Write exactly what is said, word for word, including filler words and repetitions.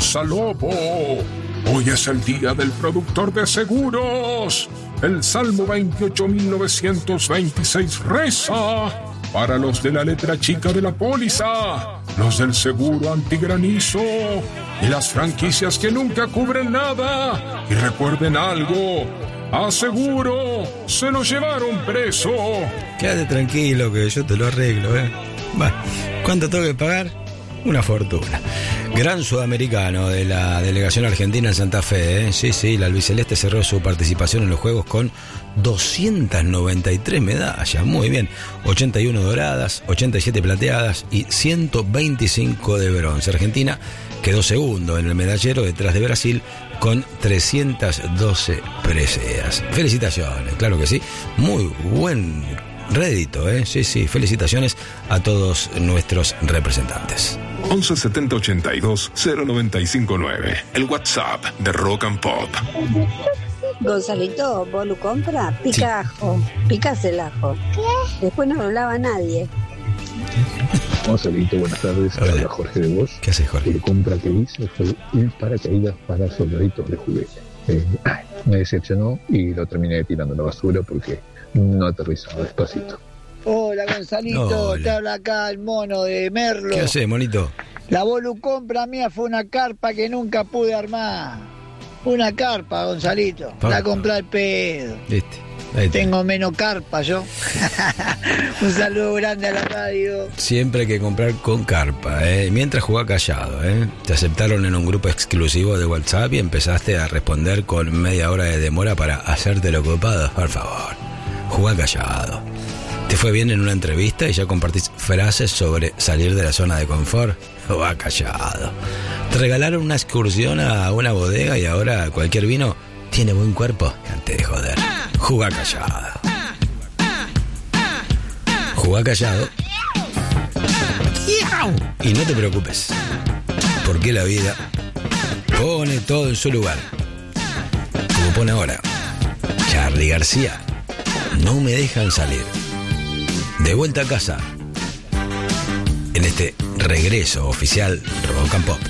Esperanza Lobo. Hoy es el día del productor de seguros. El Salmo veintiocho mil novecientos veintiséis reza: para los de la letra chica de la póliza, los del seguro antigranizo y las franquicias que nunca cubren nada. Y recuerden algo: a seguro se lo llevaron preso. Quédate tranquilo que yo te lo arreglo, ¿eh? Bueno, ¿cuánto tengo que pagar? Una fortuna. Gran sudamericano de la delegación argentina en Santa Fe, ¿eh? Sí, sí, la albiceleste cerró su participación en los Juegos con doscientas noventa y tres medallas. Muy bien. ochenta y una doradas, ochenta y siete plateadas y ciento veinticinco de bronce. Argentina quedó segundo en el medallero detrás de Brasil con trescientas doce preseas. Felicitaciones, claro que sí. Muy buen rédito, ¿eh? Sí, sí, felicitaciones a todos nuestros representantes. once setenta ochenta y dos cero noventa y cinco nueve, el WhatsApp de Rock and Pop. Gonzalito, vos lo compras, pica ajo, picás el ajo. ¿Qué? Después no lo lava nadie. Gonzalito, buenas tardes. Hola, Jorge de Vos. ¿Qué haces, Jorge? La compra que hice fue un paracaídas para soldaditos de juguete. Eh, ay, me decepcionó y lo terminé tirando a la basura porque no aterrizaba despacito. Hola, Gonzalito, Hola. te habla acá el mono de Merlo. ¿Qué haces, monito? La volucompra mía fue una carpa que nunca pude armar. Una carpa, Gonzalito. Pa, la compré al pedo. ¿Viste? Ahí está. Tengo menos carpa yo. Un saludo grande a la radio. Siempre hay que comprar con carpa, ¿eh? Mientras jugá callado, ¿eh? Te aceptaron en un grupo exclusivo de WhatsApp y empezaste a responder con media hora de demora para hacerte lo ocupado. Por favor, jugá callado. ¿Te fue bien en una entrevista y ya compartís frases sobre salir de la zona de confort? Jugá callado. Te regalaron una excursión a una bodega y ahora cualquier vino tiene buen cuerpo. Antes de joder. Jugá callado. Jugá callado. Y no te preocupes, porque la vida pone todo en su lugar. Como pone ahora Charly García, no me dejan salir. De vuelta a casa en este regreso oficial Rock and Pop.